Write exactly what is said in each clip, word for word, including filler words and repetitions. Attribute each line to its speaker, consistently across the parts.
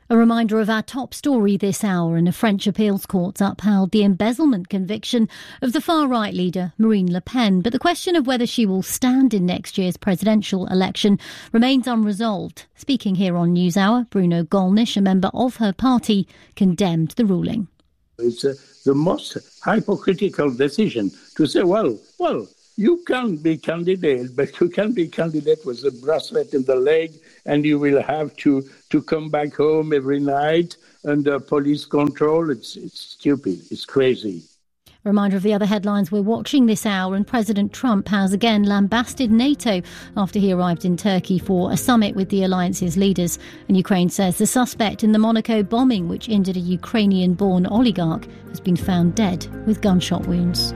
Speaker 1: A reminder of our top story this hour, and a French appeals court upheld the embezzlement conviction of the far-right leader Marine Le Pen. But the question of whether she will stand in next year's presidential election remains unresolved. Speaking here on NewsHour, Bruno Gollnisch, a member of her party, condemned the ruling.
Speaker 2: It's uh, the most hypocritical decision to say, well, well, you can be candidate, but you can be candidate with a bracelet in the leg, and you will have to, to come back home every night under police control. It's, it's stupid. It's crazy.
Speaker 1: A reminder of the other headlines we're watching this hour, and President Trump has again lambasted NATO after he arrived in Turkey for a summit with the alliance's leaders. And Ukraine says the suspect in the Monaco bombing, which injured a Ukrainian-born oligarch, has been found dead with gunshot wounds.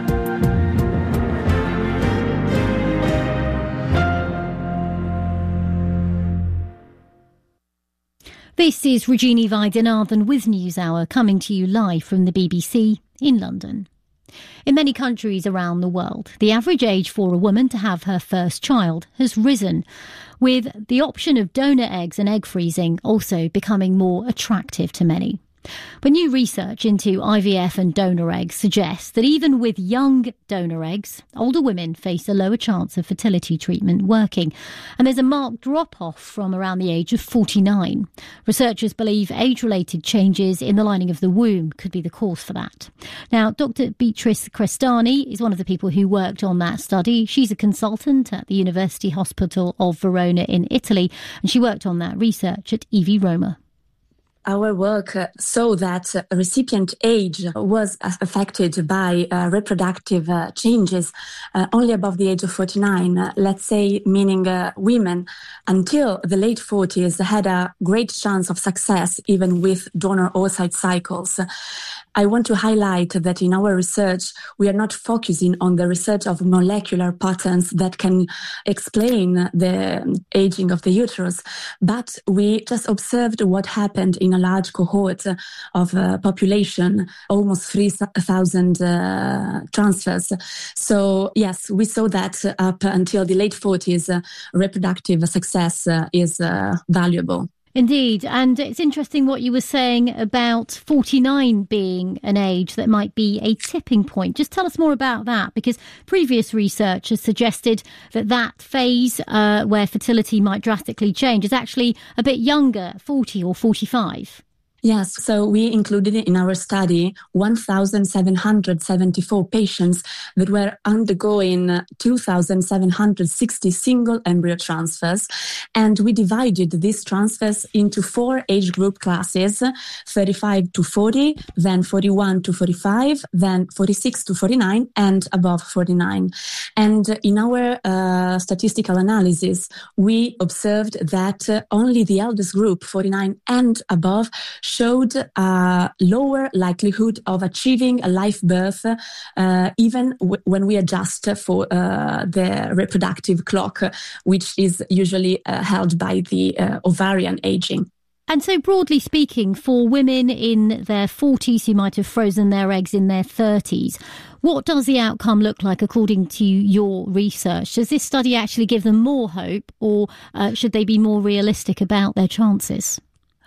Speaker 1: This is Regina Vaidyanathan with NewsHour, coming to you live from the B B C in London. In many countries around the world, the average age for a woman to have her first child has risen, with the option of donor eggs and egg freezing also becoming more attractive to many. But new research into I V F and donor eggs suggests that even with young donor eggs, older women face a lower chance of fertility treatment working. And there's a marked drop-off from around the age of forty-nine. Researchers believe age-related changes in the lining of the womb could be the cause for that. Now, Doctor Beatrice Crestani is one of the people who worked on that study. She's a consultant at the University Hospital of Verona in Italy, and she worked on that research at E V Roma.
Speaker 3: Our work uh, saw that uh, recipient age was affected by uh, reproductive uh, changes uh, only above the age of forty-nine, uh, let's say, meaning uh, women until the late forties had a great chance of success even with donor oocyte cycles. I want to highlight that in our research, we are not focusing on the research of molecular patterns that can explain the aging of the uterus, but we just observed what happened in a large cohort of uh, population, almost three thousand uh, transfers. So yes, we saw that up until the late forties, uh, reproductive success uh, is uh, valuable.
Speaker 1: Indeed. And it's interesting what you were saying about forty-nine being an age that might be a tipping point. Just tell us more about that, because previous research has suggested that that phase uh, where fertility might drastically change is actually a bit younger, forty or forty-five.
Speaker 3: Yes, so we included in our study one thousand seven hundred seventy-four patients that were undergoing two thousand seven hundred sixty single embryo transfers. And we divided these transfers into four age group classes, thirty-five to forty, then forty-one to forty-five, then forty-six to forty-nine, and above forty-nine. And in our uh, statistical analysis, we observed that uh, only the eldest group, forty-nine and above, showed a lower likelihood of achieving a live birth, uh, even w- when we adjust for uh, the reproductive clock, which is usually uh, held by the uh, ovarian aging.
Speaker 1: And so broadly speaking, for women in their forties who might have frozen their eggs in their thirties, what does the outcome look like according to your research? Does this study actually give them more hope, or uh, should they be more realistic about their chances?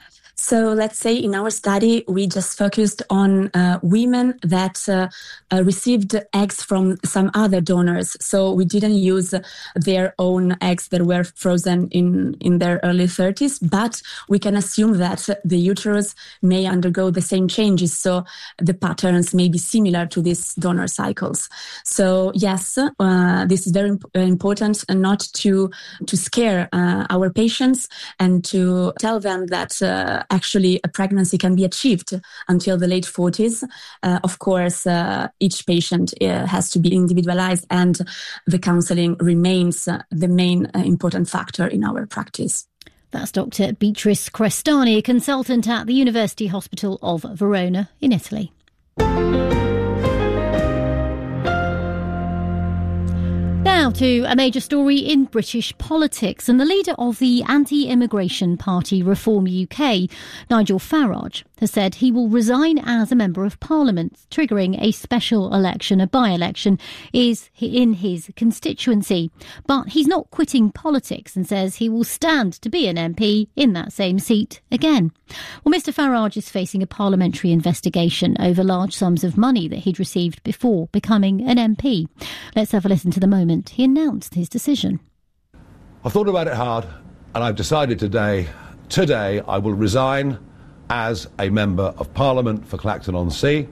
Speaker 3: So let's say in our study, we just focused on uh, women that uh, uh, received eggs from some other donors. So we didn't use their own eggs that were frozen in, in their early thirties, but we can assume that the uterus may undergo the same changes. So the patterns may be similar to these donor cycles. So yes, uh, this is very imp- important, and not to, to scare uh, our patients and to tell them that uh, actually a pregnancy can be achieved until the late forties. Uh, of course, uh, each patient uh, has to be individualized, and the counseling remains uh, the main uh, important factor in our practice.
Speaker 1: That's Doctor Beatrice Crestani, a consultant at the University Hospital of Verona in Italy. Now, Now to a major story in British politics, and the leader of the anti-immigration party Reform U K, Nigel Farage, has said he will resign as a Member of Parliament, triggering a special election, a by-election, is in his constituency. But he's not quitting politics and says he will stand to be an M P in that same seat again. Well, Mr Farage is facing a parliamentary investigation over large sums of money that he'd received before becoming an M P. Let's have a listen to the moment he announced his decision.
Speaker 4: I've thought about it hard, and I've decided today, today I will resign as a Member of Parliament for Clacton-on-Sea,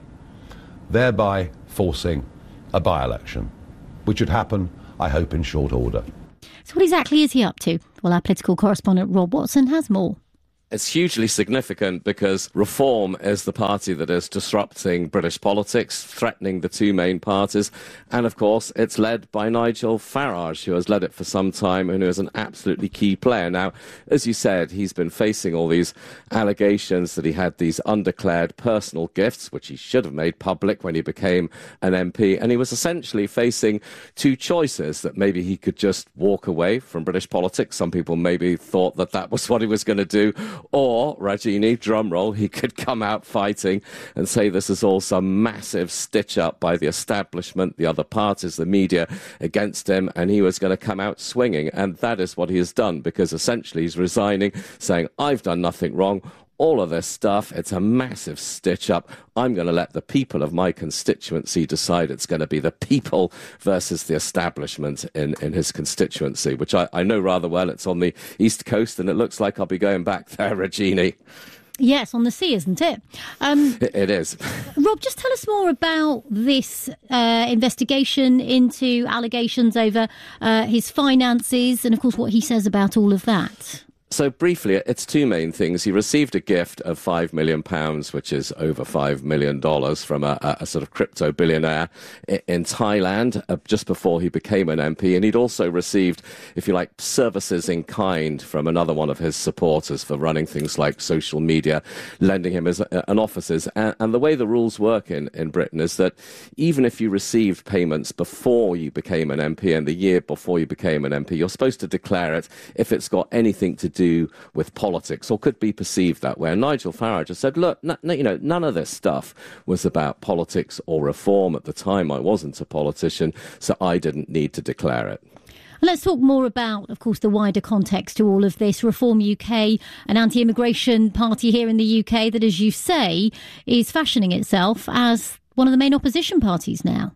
Speaker 4: thereby forcing a by-election, which would happen, I hope, in short order.
Speaker 1: So what exactly is he up to? Well, our political correspondent Rob Watson has more.
Speaker 5: It's hugely significant because Reform is the party that is disrupting British politics, threatening the two main parties. And, of course, it's led by Nigel Farage, who has led it for some time and who is an absolutely key player. Now, as you said, he's been facing all these allegations that he had these undeclared personal gifts, which he should have made public when he became an M P. And he was essentially facing two choices, that maybe he could just walk away from British politics. Some people maybe thought that that was what he was going to do. Or, Rajini, drumroll, he could come out fighting and say this is all some massive stitch-up by the establishment, the other parties, the media against him, and he was going to come out swinging. And that is what he has done, because essentially he's resigning, saying, I've done nothing wrong. All of this stuff, it's a massive stitch-up. I'm going to let the people of my constituency decide. It's going to be the people versus the establishment in, in his constituency, which I, I know rather well. It's on the East Coast, and it looks like I'll be going back there, Regini.
Speaker 1: Yes, on the sea, isn't it? Um,
Speaker 5: it, it is.
Speaker 1: Rob, just tell us more about this uh, investigation into allegations over uh, his finances and, of course, what he says about all of that.
Speaker 5: So briefly, it's two main things. He received a gift of five million pounds, which is over five million dollars, from a, a sort of crypto billionaire in Thailand uh, just before he became an M P. And he'd also received, if you like, services in kind from another one of his supporters for running things like social media, lending him as a, an offices. And, and the way the rules work in, in Britain is that even if you received payments before you became an M P and the year before you became an M P, you're supposed to declare it if it's got anything to do do with politics, or could be perceived that way. And Nigel Farage has said, look, n- n- you know, none of this stuff was about politics or reform. At the time, I wasn't a politician, so I didn't need to declare it.
Speaker 1: Let's talk more about, of course, the wider context to all of this. Reform U K, an anti-immigration party here in the U K that, as you say, is fashioning itself as one of the main opposition parties now.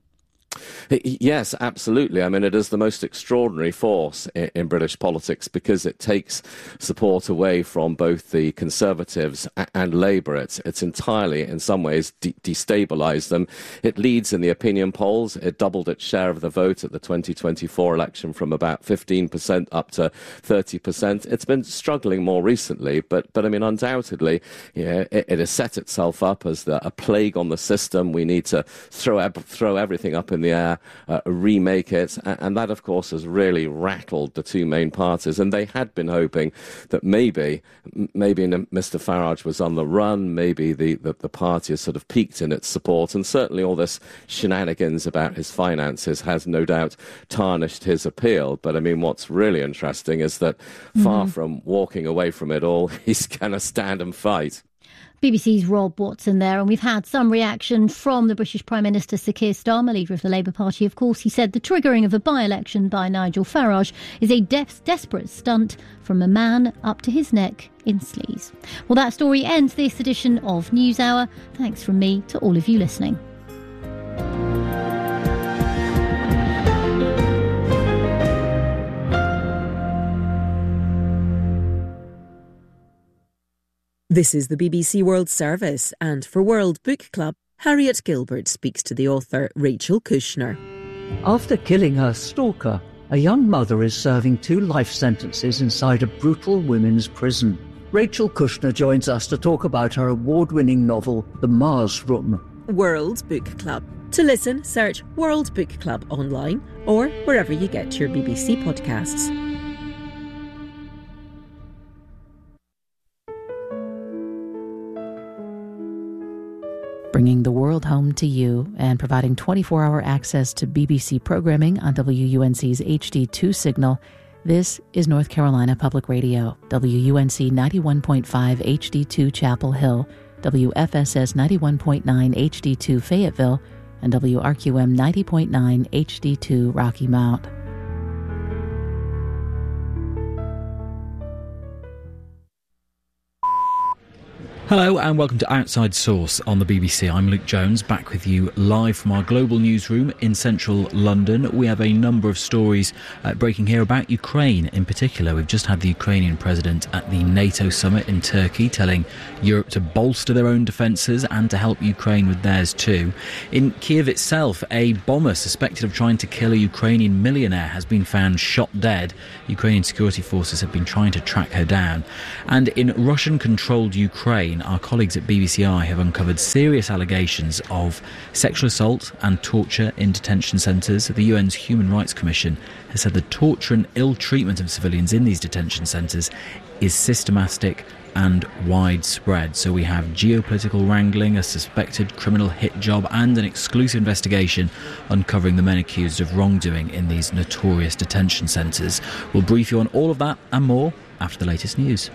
Speaker 5: Yes, absolutely. I mean, it is the most extraordinary force in, in British politics, because it takes support away from both the Conservatives and Labour. It's, it's entirely, in some ways, de- destabilised them. It leads in the opinion polls. It doubled its share of the vote at the twenty twenty-four election from about fifteen percent up to thirty percent. It's been struggling more recently, but, but I mean, undoubtedly, yeah, it, it has set itself up as the, a plague on the system. We need to throw, throw everything up in the air, uh, remake it, and that, of course, has really rattled the two main parties. And they had been hoping that maybe, maybe Mr Farage was on the run, maybe the, the, the party has sort of peaked in its support, and certainly all this shenanigans about his finances has no doubt tarnished his appeal. But I mean, what's really interesting is that mm-hmm. far from walking away from it all, he's going to stand and fight.
Speaker 1: B B C's Rob Watson there, and we've had some reaction from the British Prime Minister Sir Keir Starmer, leader of the Labour Party, of course. He said the triggering of a by-election by Nigel Farage is a de- desperate stunt from a man up to his neck in sleaze. Well, that story ends this edition of NewsHour. Thanks from me to all of you listening.
Speaker 6: This is the B B C World Service, and for World Book Club, Harriet Gilbert speaks to the author Rachel Kushner.
Speaker 7: After killing her stalker, a young mother is serving two life sentences inside a brutal women's prison. Rachel Kushner joins us to talk about her award-winning novel, The Mars Room.
Speaker 6: World Book Club. To listen, search World Book Club online or wherever you get your B B C podcasts.
Speaker 8: bringing the world home to you and providing twenty-four hour access to B B C programming on W U N C's H D two signal. This is North Carolina Public Radio, W U N C ninety-one point five H D two Chapel Hill, W F S S ninety-one point nine H D two Fayetteville, and W R Q M ninety point nine H D two Rocky Mount.
Speaker 9: Hello and welcome to Outside Source on the B B C. I'm Luke Jones, back with you live from our global newsroom in central London. We have a number of stories uh, breaking here about Ukraine in particular. We've just had the Ukrainian president at the NATO summit in Turkey telling Europe to bolster their own defences and to help Ukraine with theirs too. In Kiev itself, a bomber suspected of trying to kill a Ukrainian millionaire has been found shot dead. Ukrainian security forces have been trying to track her down. And in Russian-controlled Ukraine, our colleagues at B B C I have uncovered serious allegations of sexual assault and torture in detention centres. The U N's Human Rights Commission has said the torture and ill treatment of civilians in these detention centres is systematic and widespread. So we have geopolitical wrangling, a suspected criminal hit job and an exclusive investigation uncovering the men accused of wrongdoing in these notorious detention centres. We'll brief you on all of that and more after the latest news.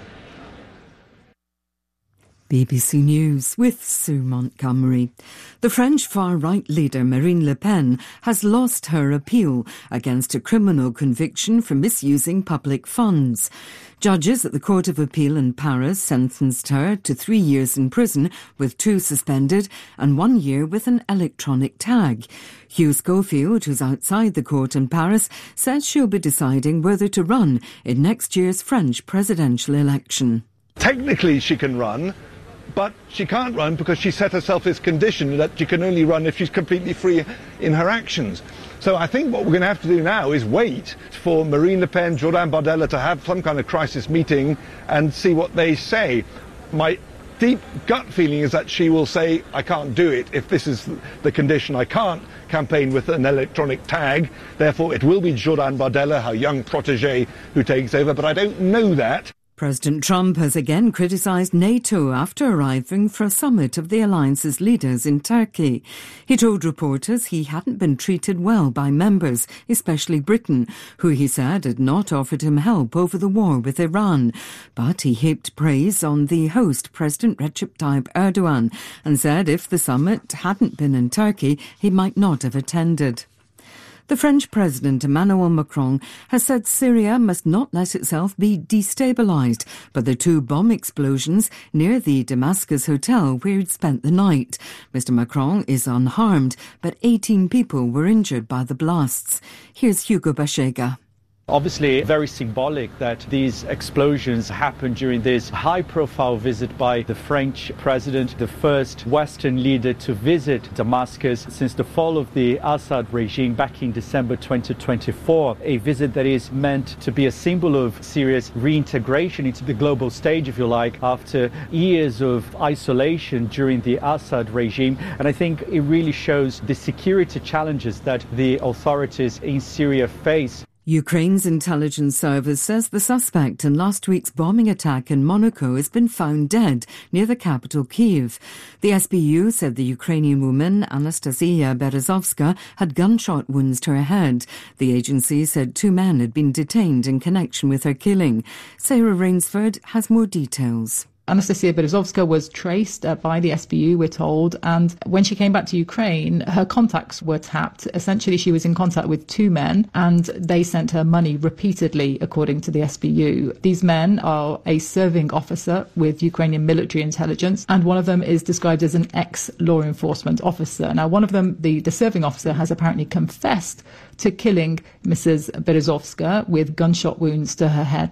Speaker 10: B B C News with Sue Montgomery. The French far-right leader Marine Le Pen has lost her appeal against a criminal conviction for misusing public funds. Judges at the Court of Appeal in Paris sentenced her to three years in prison, with two suspended, and one year with an electronic tag. Hugh Schofield, who's outside the court in Paris, says she'll be deciding whether to run in next year's French presidential election.
Speaker 11: Technically she can run, but she can't run because she set herself this condition that she can only run if she's completely free in her actions. So I think what we're going to have to do now is wait for Marine Le Pen, Jordan Bardella to have some kind of crisis meeting and see what they say. My deep gut feeling is that she will say, I can't do it if this is the condition. I can't campaign with an electronic tag. Therefore, it will be Jordan Bardella, her young protégé, who takes over. But I don't know that.
Speaker 10: President Trump has again criticised NATO after arriving for a summit of the alliance's leaders in Turkey. He told reporters he hadn't been treated well by members, especially Britain, who he said had not offered him help over the war with Iran. But he heaped praise on the host, President Recep Tayyip Erdogan, and said if the summit hadn't been in Turkey, he might not have attended. The French President Emmanuel Macron has said Syria must not let itself be destabilised by the two bomb explosions near the Damascus hotel where he'd spent the night. Mister Macron is unharmed, but eighteen people were injured by the blasts. Here's Hugo Bashega.
Speaker 12: Obviously very symbolic that these explosions happened during this high-profile visit by the French president, the first Western leader to visit Damascus since the fall of the Assad regime back in December twenty twenty-four, a visit that is meant to be a symbol of Syria's reintegration into the global stage, if you like, after years of isolation during the Assad regime. And I think it really shows the security challenges that the authorities in Syria face.
Speaker 10: Ukraine's intelligence service says the suspect in last week's bombing attack in Monaco has been found dead near the capital Kyiv. The S B U said the Ukrainian woman Anastasia Berezovska had gunshot wounds to her head. The agency said two men had been detained in connection with her killing. Sarah Rainsford has more details.
Speaker 13: Anastasia Berezovska was traced uh, by the S B U, we're told, and when she came back to Ukraine, her contacts were tapped. Essentially, she was in contact with two men, and they sent her money repeatedly, according to the S B U. These men are a serving officer with Ukrainian military intelligence, and one of them is described as an ex-law enforcement officer. Now, one of them, the, the serving officer, has apparently confessed to killing Missus Berezovska with gunshot wounds to her head.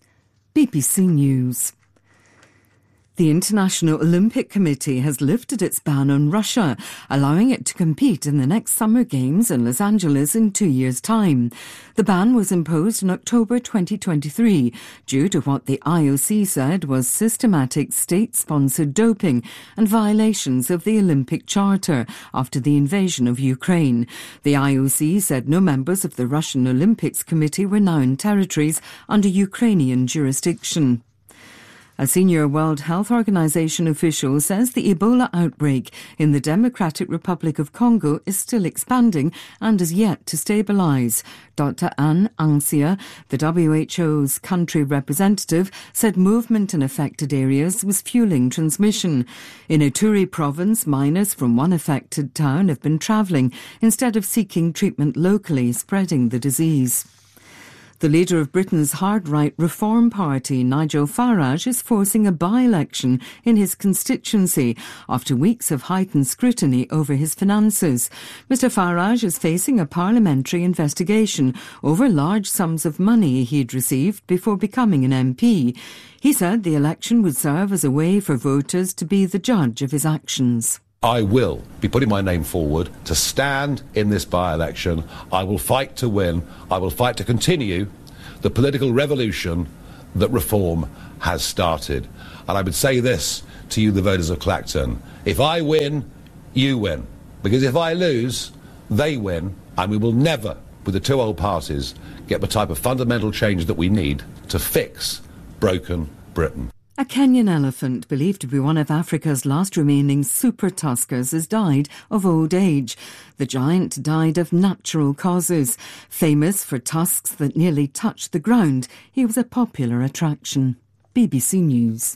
Speaker 10: B B C News. The International Olympic Committee has lifted its ban on Russia, allowing it to compete in the next Summer Games in Los Angeles in two years' time. The ban was imposed in October twenty twenty-three due to what the I O C said was systematic state-sponsored doping and violations of the Olympic Charter after the invasion of Ukraine. The I O C said no members of the Russian Olympics Committee were now in territories under Ukrainian jurisdiction. A senior World Health Organization official says the Ebola outbreak in the Democratic Republic of Congo is still expanding and is yet to stabilize. Doctor Anne Angsia, the W H O's country representative, said movement in affected areas was fueling transmission. In Ituri province, miners from one affected town have been travelling instead of seeking treatment locally, spreading the disease. The leader of Britain's hard-right Reform Party, Nigel Farage, is forcing a by-election in his constituency after weeks of heightened scrutiny over his finances. Mister Farage is facing a parliamentary investigation over large sums of money he'd received before becoming an M P. He said the election would serve as a way for voters to be the judge of his actions.
Speaker 4: I will be putting my name forward to stand in this by-election. I will fight to win. I will fight to continue the political revolution that Reform has started. And I would say this to you, the voters of Clacton. If I win, you win. Because if I lose, they win. And we will never, with the two old parties, get the type of fundamental change that we need to fix broken Britain.
Speaker 10: A Kenyan elephant, believed to be one of Africa's last remaining super tuskers, has died of old age. The giant died of natural causes. Famous for tusks that nearly touched the ground, he was a popular attraction. B B C News.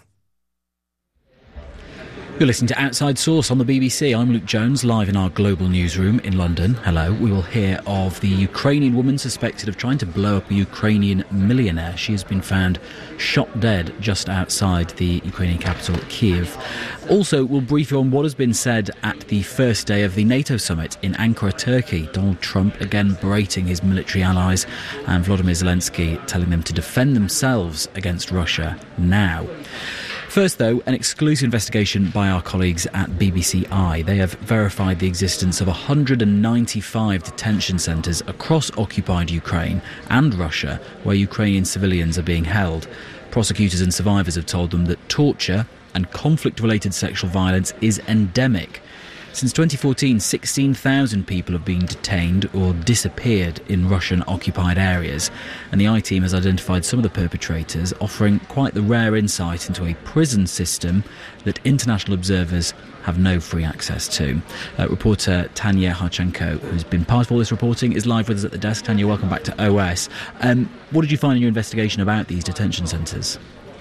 Speaker 9: You're listening to Outside Source on the B B C. I'm Luke Jones, live in our global newsroom in London. Hello. We will hear of the Ukrainian woman suspected of trying to blow up a Ukrainian millionaire. She has been found shot dead just outside the Ukrainian capital, Kiev. Also, we'll brief you on what has been said at the first day of the NATO summit in Ankara, Turkey. Donald Trump again berating his military allies, and Volodymyr Zelensky telling them to defend themselves against Russia now. First, though, an exclusive investigation by our colleagues at B B C I. They have verified the existence of one hundred ninety-five detention centres across occupied Ukraine and Russia where Ukrainian civilians are being held. Prosecutors and survivors have told them that torture and conflict-related sexual violence is endemic. Since twenty fourteen, sixteen thousand people have been detained or disappeared in Russian-occupied areas, and the I-Team has identified some of the perpetrators, offering quite the rare insight into a prison system that international observers have no free access to. Uh, reporter Tanya Harchenko, who's been part of all this reporting, is live with us at the desk. Tanya, welcome back to O S. Um, what did you find in your investigation about these detention centres?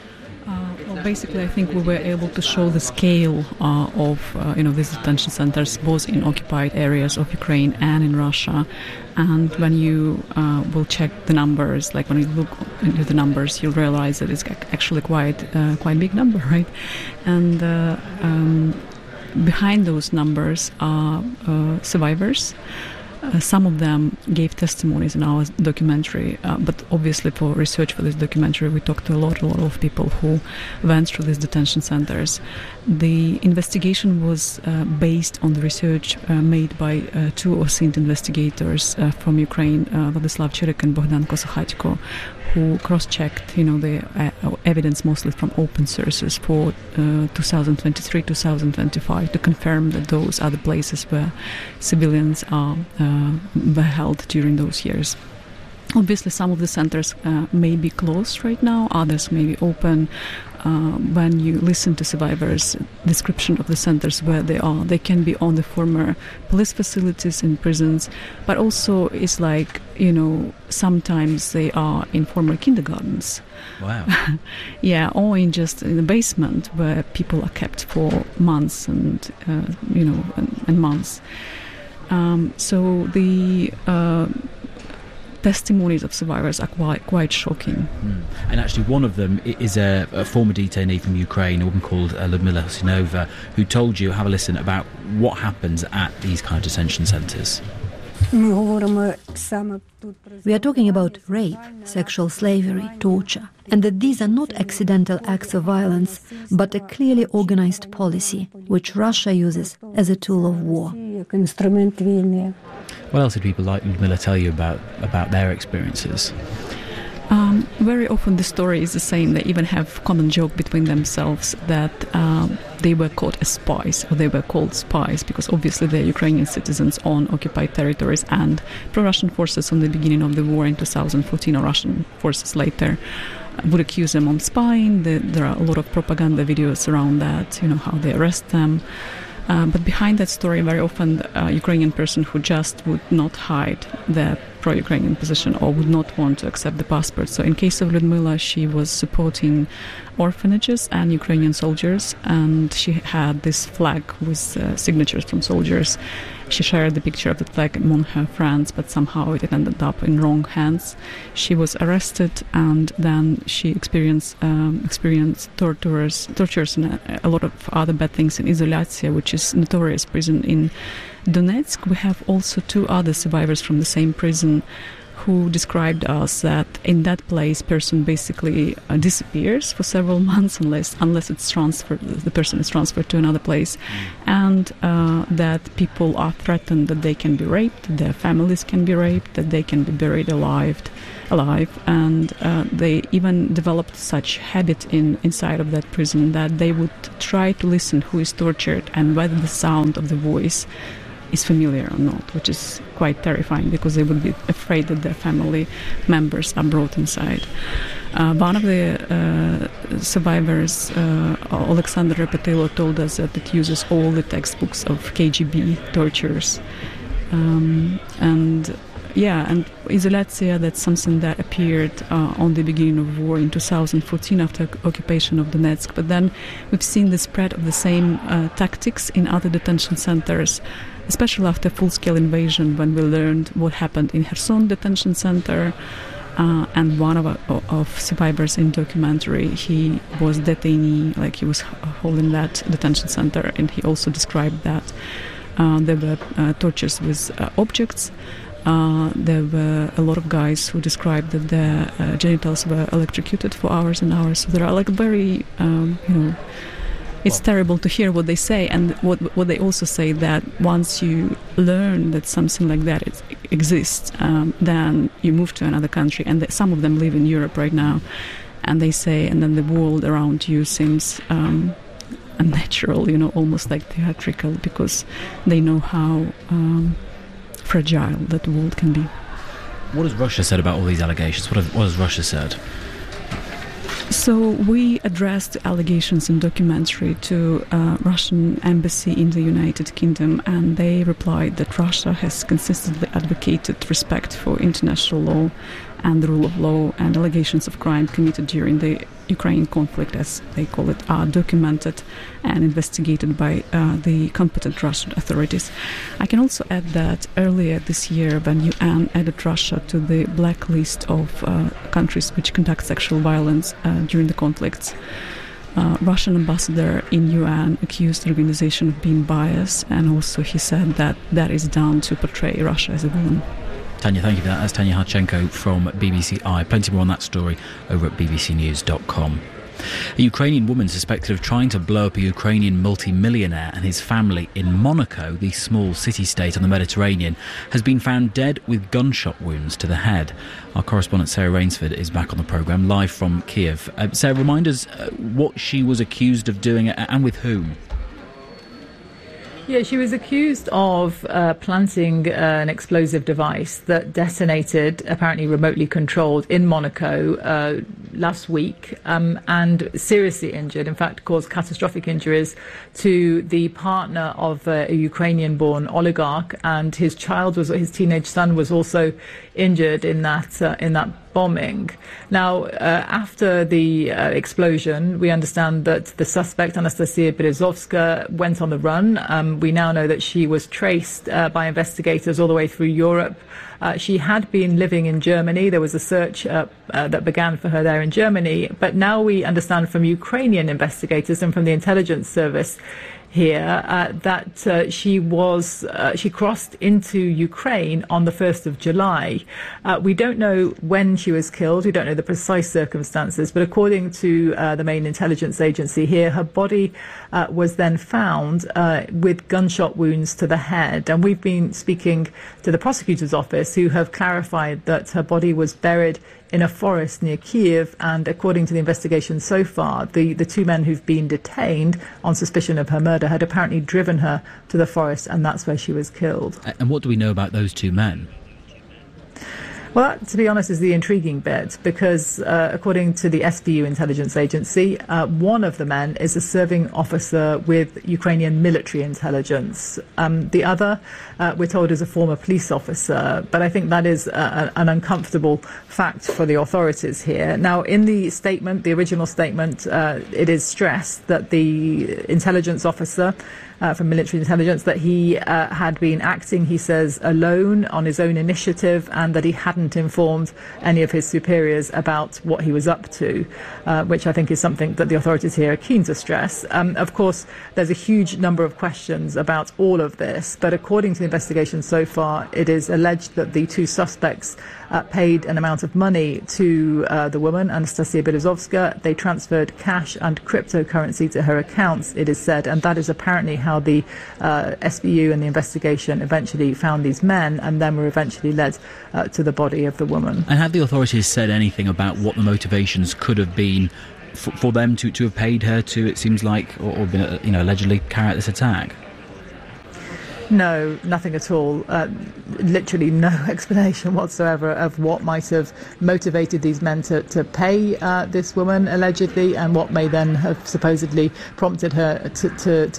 Speaker 14: Basically, I think we were able to show the scale uh, of uh, you know these detention centers, both in occupied areas of Ukraine and in Russia. And when you uh, will check the numbers, like when you look into the numbers, you'll realize that it's actually quite uh, quite a big number, right? And uh, um, behind those numbers are uh, survivors. Uh, some of them gave testimonies in our documentary, uh, but obviously for research for this documentary we talked to a lot, a lot of people who went through these detention centers. The investigation was uh, based on the research uh, made by uh, two O S I N T investigators uh, from Ukraine, uh, Vladislav Chirik and Bogdan Kosakhatko, who cross-checked, you know, the uh, evidence mostly from open sources for uh, two thousand twenty-three to two thousand twenty-five to confirm that those are the places where civilians are uh, were held during those years. Obviously, some of the centers uh, may be closed right now, others may be open. Uh, when you listen to survivors' description of the centers where they are, they can be on the former police facilities in prisons, but also it's like, you know, sometimes they are in former kindergartens.
Speaker 9: Wow.
Speaker 14: Yeah, or in just in the basement where people are kept for months and, uh, you know, and, and months. Um, so the... Uh, testimonies of survivors are quite quite shocking.
Speaker 9: Mm. And actually one of them is a, a former detainee from Ukraine, a woman called uh, Ludmila Husinova, who told you, have a listen, about what happens at these kind of detention centres.
Speaker 15: We are talking about rape, sexual slavery, torture, and that these are not accidental acts of violence, but a clearly organized policy, which Russia uses as a tool of war.
Speaker 9: What else did people like Ludmila tell you about, about their experiences?
Speaker 14: Um, very often the story is the same. They even have common joke between themselves that um, they were caught as spies, or they were called spies, because obviously they're Ukrainian citizens on occupied territories and pro-Russian forces on the beginning of the war in two thousand fourteen, or Russian forces later. would accuse them of spying. The, there are a lot of propaganda videos around that, you know, how they arrest them. Uh, but behind that story, very often a Ukrainian person who just would not hide their pro-Ukrainian position or would not want to accept the passport. So in case of Lyudmila, she was supporting orphanages and Ukrainian soldiers, and she had this flag with uh, signatures from soldiers. She shared the picture of the flag among her friends, but somehow it ended up in wrong hands. She was arrested, and then she experienced um, experienced tortures, tortures and a, a lot of other bad things in Izolyatsiya, which is notorious prison in Donetsk. We have also two other survivors from the same prison who described us that in that place person basically uh, disappears for several months unless unless it's transferred, the person is transferred to another place, and uh, that people are threatened that they can be raped, their families can be raped, that they can be buried alive, alive, and uh, they even developed such habit in inside of that prison that they would try to listen who is tortured and whether the sound of the voice is familiar or not, which is quite terrifying because they would be afraid that their family members are brought inside. Uh, one of the uh, survivors, uh, Alexander Repetilo, told us that it uses all the textbooks of K G B tortures. Um, and yeah, and Izolyatsiya, that's something that appeared uh, on the beginning of war in two thousand fourteen after occupation of Donetsk. But then we've seen the spread of the same uh, tactics in other detention centers, especially after full-scale invasion, when we learned what happened in Kherson detention center. Uh, and one of, of survivors in documentary, he was detainee, like he was holding that detention center, and he also described that uh, there were uh, tortures with uh, objects. Uh, there were a lot of guys who described that their uh, genitals were electrocuted for hours and hours. So there are like very, um, you know, it's well, terrible to hear what they say, and what what they also say that once you learn that something like that is, exists, um, then you move to another country, and that some of them live in Europe right now, and they say, and then the world around you seems um, unnatural, you know, almost like theatrical, because they know how um, fragile that world can be.
Speaker 9: What has Russia said about all these allegations? What, have, what has Russia said?
Speaker 14: So we addressed allegations in documentary to uh, Russian embassy in the United Kingdom, and they replied that Russia has consistently advocated respect for international law and the rule of law, and allegations of crime committed during the Ukrainian conflict, as they call it, are documented and investigated by uh, the competent Russian authorities. I can also add that earlier this year, when U N added Russia to the blacklist of uh, countries which conduct sexual violence uh, during the conflicts, uh, Russian ambassador in U N accused the organization of being biased, and also he said that that is done to portray Russia as a villain.
Speaker 9: Tanya, thank you for that. That's Tanya Harchenko from B B C I. Plenty more on that story over at b b c news dot com. A Ukrainian woman suspected of trying to blow up a Ukrainian multi-millionaire and his family in Monaco, the small city-state on the Mediterranean, has been found dead with gunshot wounds to the head. Our correspondent Sarah Rainsford is back on the programme, live from Kiev. Uh, Sarah, remind us uh, what she was accused of doing and with whom.
Speaker 13: Yeah, she was accused of uh, planting uh, an explosive device that detonated, apparently remotely controlled, in Monaco uh, last week um, and seriously injured, in fact, caused catastrophic injuries to the partner of uh, a Ukrainian-born oligarch, and his child, was his teenage son, was also injured in that uh, in that bombing. Now, uh, after the uh, explosion, we understand that the suspect, Anastasia Berezovska, went on the run. Um, we now know that she was traced uh, by investigators all the way through Europe. Uh, she had been living in Germany. There was a search uh, uh, that began for her there in Germany. But now we understand from Ukrainian investigators and from the intelligence service here uh, that uh, she was uh, she crossed into Ukraine on the first of July. Uh, we don't know when she was killed. We don't know the precise circumstances, but according to uh, the main intelligence agency here, her body uh, was then found uh, with gunshot wounds to the head. And we've been speaking to the prosecutor's office, who have clarified that her body was buried in a forest near Kiev, and according to the investigation so far, the, the two men who've been detained on suspicion of her murder had apparently driven her to the forest, and that's where she was killed.
Speaker 9: And what do we know about those two men?
Speaker 13: Well, that, to be honest, is the intriguing bit, because uh, according to the S B U intelligence agency, uh, one of the men is a serving officer with Ukrainian military intelligence. Um, the other, uh, we're told, is a former police officer. But I think that is a, an uncomfortable fact for the authorities here. Now, in the statement, the original statement, uh, it is stressed that the intelligence officer Uh, from military intelligence, that he uh, had been acting, he says, alone on his own initiative, and that he hadn't informed any of his superiors about what he was up to, uh, which I think is something that the authorities here are keen to stress. Um, of course, there's a huge number of questions about all of this, but according to the investigation so far, it is alleged that the two suspects uh, paid an amount of money to uh, the woman, Anastasia Berezovska. They transferred cash and cryptocurrency to her accounts, it is said, and that is apparently how the uh, S B U and the investigation eventually found these men, and then were eventually led uh, to the body of the woman.
Speaker 9: And have the authorities said anything about what the motivations could have been for, for them to, to have paid her to, it seems like, or, or been, you know, allegedly carry out this attack?
Speaker 13: No, nothing at all. Uh, literally no explanation whatsoever of what might have motivated these men to, to pay uh, this woman, allegedly, and what may then have supposedly prompted her to, to, to